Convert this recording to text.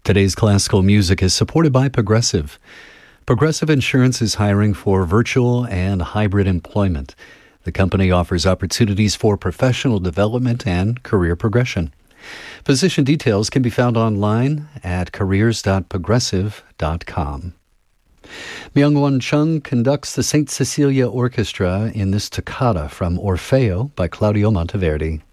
Today's classical music is supported by Progressive. Progressive Insurance is hiring for virtual and hybrid employment. The company offers opportunities for professional development and career progression. Position details can be found online at careers.progressive.com. Myung-Won Chung conducts the St. Cecilia Orchestra in this toccata from Orfeo by Claudio Monteverdi.